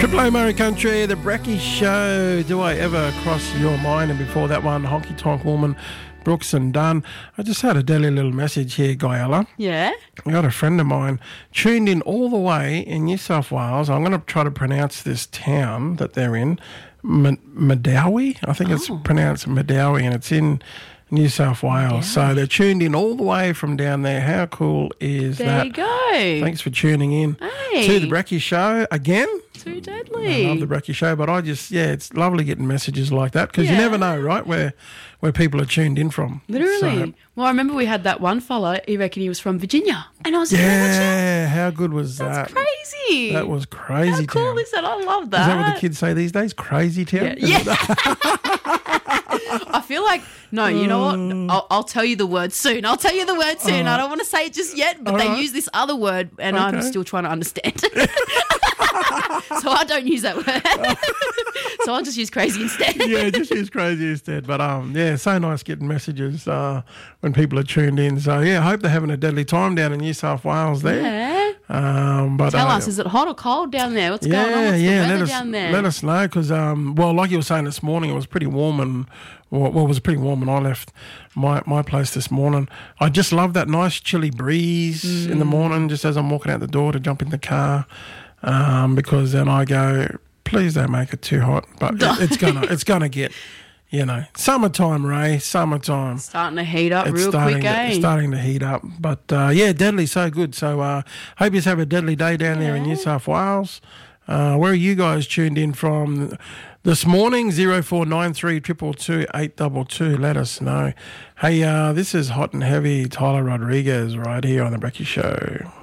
Triple A Murray Country, the Brecky Show. Do I ever cross your mind? And before that one, Honky Tonk Woman, Brooks and Dunn. I just had a daily little message here, Guyella. Yeah? I got a friend of mine tuned in all the way in New South Wales. I'm going to try to pronounce this town that they're in, Madawi. I think it's pronounced Madawi, and it's in New South Wales. So they're tuned in all the way from down there. How cool is that? There you go. Thanks for tuning in to the Brecky Show again. Too deadly. I love the Brecky Show, but it's lovely getting messages like that because you never know, right, where people are tuned in from. Literally. Well, I remember we had that one fella, he reckoned he was from Virginia. And I was like, how good was that? That's crazy. That was crazy. How cool town. is that? I love that. Is that what the kids say these days? Crazy town? Yeah. I feel like, no, you know what? I'll tell you the word soon. I don't want to say it just yet, but they use this other word and I'm still trying to understand it. So I don't use that word. So I'll just use crazy instead. Yeah, just use crazy instead. But so nice getting messages when people are tuned in. So I hope they're having a deadly time down in New South Wales there. Yeah. But tell us, is it hot or cold down there? What's going on? What's the weather down there? Let us know because, like you were saying this morning, it was pretty warm and it was pretty warm when I left my place this morning. I just love that nice chilly breeze in the morning just as I'm walking out the door to jump in the car because then I go, please don't make it too hot. But it's gonna get, summertime, Ray, summertime. Starting to heat up It's starting to heat up. But, deadly, so good. So hope you have a deadly day down there in New South Wales. Where are you guys tuned in from this morning? 0493 222 822. Let us know. Hey, this is Hot and Heavy, Tyler Rodriguez right here on The Brecky Show.